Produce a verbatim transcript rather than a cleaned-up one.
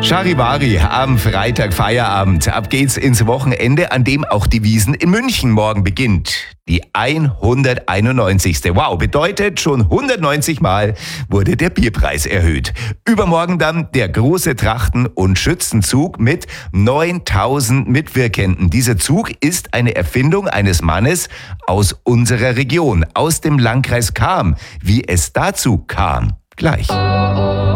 Charivari am Freitag Feierabend. Ab geht's ins Wochenende, an dem auch die Wiesn in München morgen beginnt. Die hunderteinundneunzigste. Wow, bedeutet, schon hundertneunzig Mal wurde der Bierpreis erhöht. Übermorgen dann der große Trachten- und Schützenzug mit neuntausend Mitwirkenden. Dieser Zug ist eine Erfindung eines Mannes aus unserer Region, aus dem Landkreis Cham. Wie es dazu kam, gleich.